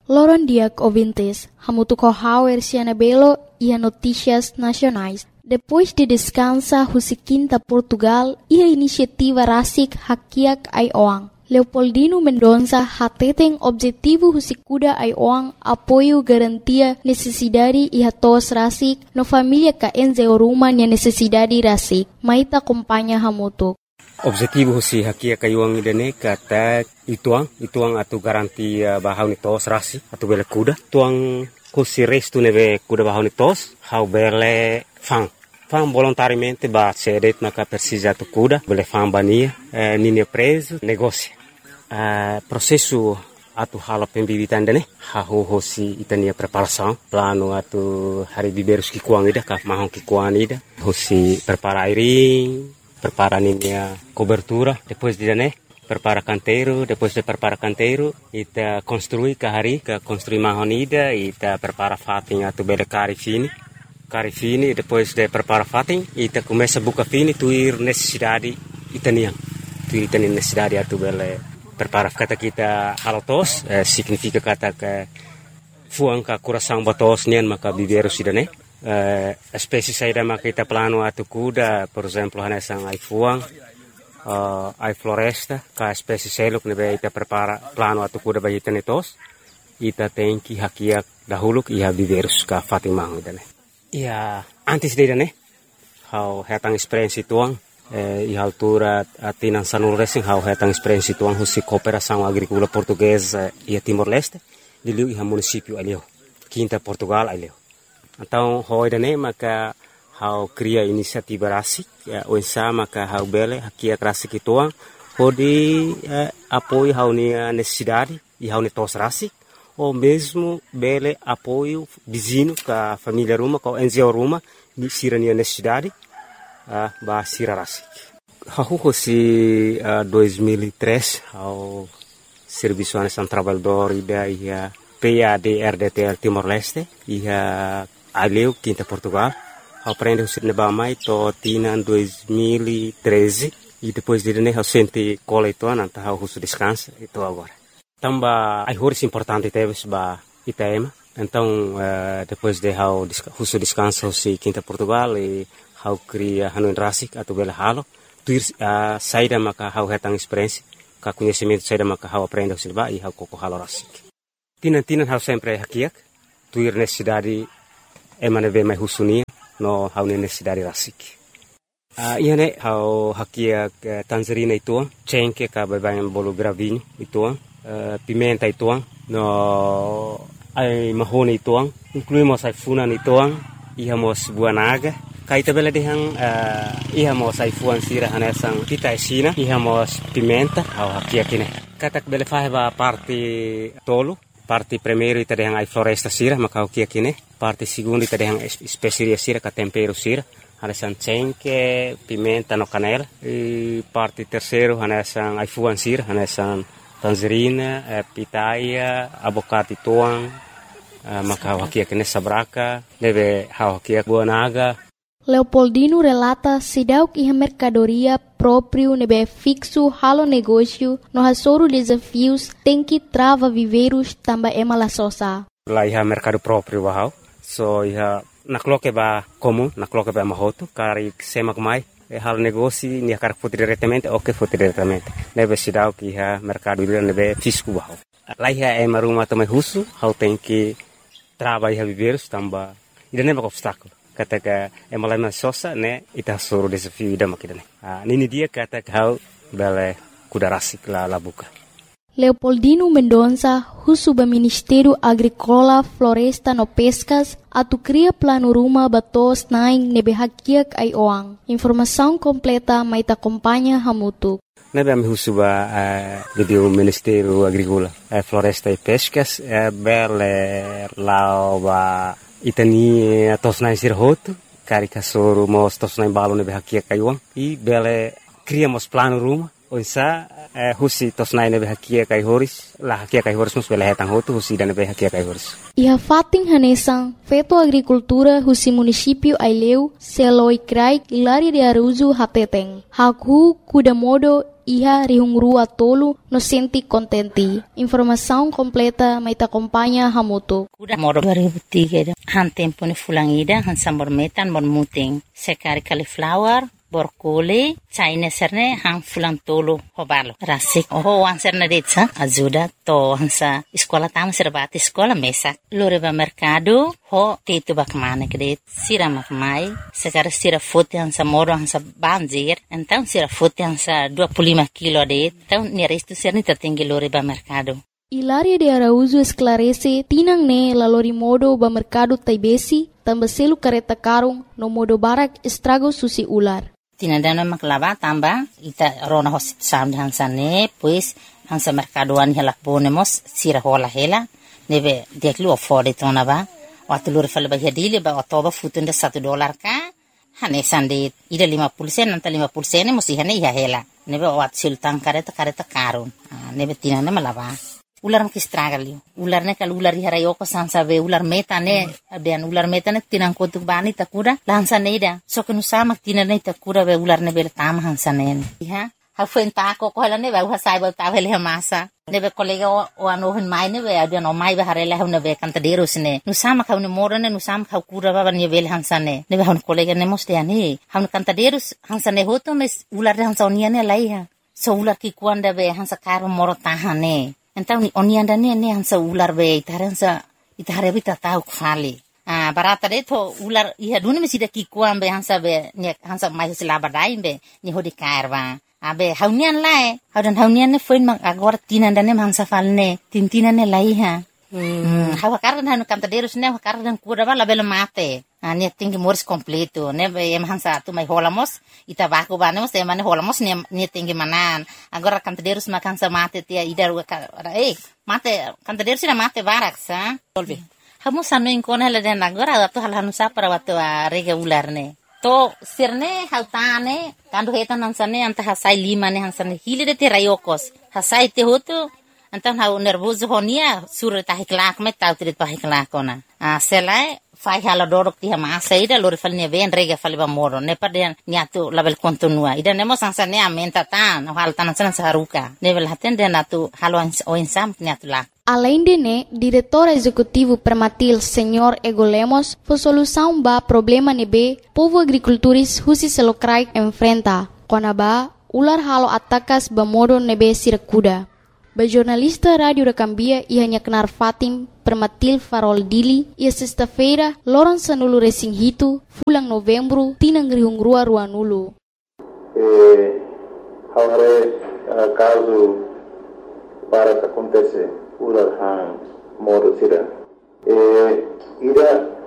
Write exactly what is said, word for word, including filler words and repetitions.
Loron Diak ouvintes, hamutuco hauer Cianabelo e a notícias nacionais. Depois de descansa Husiquinta Portugal e a iniciativa Rasik Hakiak Aioang. Leopoldino Mendonça hateten objetivo Husikuda Aioang apoio garantia necessidade e hatos Rasik no família ka enze oruma nia necessidade Rasik. Maita acompanha hamutuk. Objetivo husi hakia kayuang idane kata ituang ituang atu garantia bahau ni tos rasi atu bele kuda tuang husi restu neve kuda bahau ni tos hau bele fang fang volontariamente ba cedet maka persija tu kuda bele fang bania eh, nini preso negócio eh, processo atu hala pembibitan dane hau husi itania preparação plano atu hari biberus ki kuang ida ka mahong ki kuang ida husi prepara airing prepara a cobertura, depois de né, prepara canteiro, depois de prepara canteiro, ita construi kahari, ka construi mahonida, ita prepara fatin atu bele cari fini, cari fini, depois de prepara fatin, ita começa buka fini, tuir necessidade itaniang, tuir itani necessidade atu bele prepara kata kita halotos, eh, significa kata ke fuang ka coração batos nian maka biberu sidane. Uh, espécie saída makita plano atu kuda, por exemplo, hanesang ai fuang, uh, ai floresta, ka espécie seluk nebe ita prepara plano atu kuda bagi tenetos, ita tenki hakiak dahuluk iha biverus ka fatimang idane. Ia antes de idane, hau hetang experiência tuang, eh, iha altura atinan sanul racing hau hetang experiência tuang husi cooperação agrícola portuguesa ia Timor-Leste, diliu iha município alio, Quinta Portugal alio. Então, hoi dane maka hau cria inisiativa rasik, o ensa maka hau bele hakia rasik ituang, hodi eh, apoio hau nia necessidade e hau netos rasik, ou mesmo bele apoio vizinho ka família ruma, ka N G O ruma, ni sira nia necessidade, uh, ba sira rasik. Hau hosi uh, dois mil e três, hau Serviço Nacional Trabalhador ida ia P A D R D T L Timor-Leste, ia Aleu, Quinta Portugal, aprende o cinema mais to tina em dois mil e treze e depois de né eu senti cola e to nanta eu russo descansa e to agora. Tamba ai horas importante teve ba Itaema, então uh, depois de eu russo descansa o si Quinta Portugal e eu cria Hanoi Rasik atau bela halo, tuir uh, saída maka eu retang experiência, ka conhecimento saída maka eu aprende o cinema e eu coco halo Rasik. Tina tina eu sempre hakiak, tuir necessidade emane ve mai husunia no hau necessidade rasik. Uh, ia ne hau hakia uh, tangerina ituang, cengke ka babayan bolo gravini ituang, uh, pimenta ituang, no ai mahone ituang, incluímos ai funan ituang, ihamos buanaga, kaita bela dehang uh, ihamos ai fuan sira hanesang pita esina, ihamos pimenta hau hakia kine. Katak bela faheba parte tolo, parte primeiro ita dehang ai floresta sira maka hakia kine. Parte seconda ita dehang speceria sira ka tempero sira, hanesan cengke, pimenta no canela. E parte terceiro hanesan ai fuan sira, hanesan tangerina, eh, pitaia, abocado tuang, eh, maka hakia kine sabraka, deve hakia buanaga. Leopoldino relata sidauk iha mercadoria próprio nebe fixo halo negócio no hasoro desafios tem que trava viveiros tamba ema la sosa. Lá iha mercado próprio bahau, so iha nakloke ba comum, nakloke ba mahoto, kari semak mai, e halo negócio ni akar foto diretamente, ok foto diretamente. Nebe sidauk iha mercado nebe fisco bahau. Lá iha ema rumah tamai husu, hau tem que trava iha viveiros tamba, ida neba obstáculo. Kata ka emalai sosa ne ita suruh desafio ida makidane. Ah, nini dia kata kau bele kuda rasik la labuka. Leopoldino Mendonça, husuba Ministério Agrícola, Floresta no Pescas, atu cria plano ruma batos naing nebe hakiak ai oang. Informação completa maita acompanha hamutuk. Nebe ami husuba uh, di Ministério Agrícola, uh, Floresta e Pescas, uh, bele lao ba itani tosnai sirhoto, karika soro mos tosnai balo nebe hakia kaiwang, i bele criamos plano ruma, onsa eh, husi tosnai nebe hakia kai horis, la hakia kai horis mus bele hetang hotu husi dan nebe hakia kai horis. Iha fating hanesang, feto agricultura husi município Aileu, Seloi Krai, Ilari de Aruzu Hateteng, Haku Kudamodo iha rihungrua tolu no senti contenti. Informação completa mai ta acompanha Hamutu. Kuda moro dua ribu tiga han tempo ni fulangida han sambor metan bon muting sekari cauliflower borkole China serne han fulang tolo hobalo rasik oh wan serne detsa ajuda to hansa sekolah tamu serbati sekolah mesak lore ba mercado ho tetu bak mana kede sira mak mai sekar sira fote hansa moro hansa banjir então sira fote hansa dua puluh lima kilo de então ni resto serne tertinggi lore ba mercado. Hilaria de Araújo esclarece tinang ne lalori modo ba mercado taibesi tambaselu kareta karung no modo barak estrago susi ular. Tinandana maklava tamba ita rona hosit sound hansane pues hansa mercadoan hela ponemos sira hola hela neve deklu afford tona ba waktu lur fal ba hedile ba otoba futunda satu dolar ka hane sande ida lima puluh sen nanta lima puluh sen musi hane ya hela neve wat sultan kareta kareta karun neve tinana malava ular mki stragali ular ne kal ular hara yoko sansa be ular meta ne abian ular meta ne tinang kotuk bani takuda lansa neida so kenu sama tinane takuda be ular ne bel tam hansa ne ha ha fen ta ko ko ne be ha sai be ta hele masa ne be kolega o ano hin mai ne be abian o mai be harela ne be kan taderos ne nu sama ka ne morane nu sama ka kura ba ne bel hansa ne ne be han kolega ne moste ani han kan taderos hansa ne hoto mes ular hansa onia ne lai ha so ular ki kuanda be hansa karo moro tahane Então, onianda ne ne hansa ular be itaransa itare bita tau kfali. Ah, barata de to ular iha duni mesida kikuan be hansa be ne hansa mai selaba daim be ni hodi karwa. Abe haunian lae, haudan haunian ne foin mang agora tinanda ne hansa falne, tintina ne laiha. Hmm, hawa kardan hanu kantaderos ne hawa kardan kura ba label mate. Ah, ne tinggi moris completo, ne be em hansa tu mai holamos, ita baku banemos e mane holamos ne ne tinggi manan. Agora kantaderos makan sa mate tia idar eh mate kantaderos na mate barak sa. Tolbi. Hamu sanu inkon hala den agora atu hal hanu sa para watu rega ular ne. To sirne hautane kandu hetan hansane anta hasai lima ne hansane hile de te rayokos. Hasai te hotu Então, hau nervoso honia, sura tahi kelak me tau tirit pahi kelak kona. Ah, selai, fai hala dorok tiha maasa ida, lori fal nia ven rega fal iba moro. Nepa dia niatu label kontonua. Ida nemo sansa nia menta tan, hal tanan sanan saharuka. Nebel haten dia natu halo o insam niatu lak. Além de né, diretor executivo Permatil, senhor Ego Lemos, foi solução ba problema nebe, povo agricultores husi selokrai enfrenta. Kona ba, ular halo atakas ba modo nebe sirakuda. Ba jornalista Rádio da Cambia ia nyaknar Fatim Permatil Farol Dili ia sexta-feira loron sanulu resing hitu fulang novembro tinang rihungrua ruanulu. Eh, haware uh, caso para que acontece ular han modo sira. Eh, ida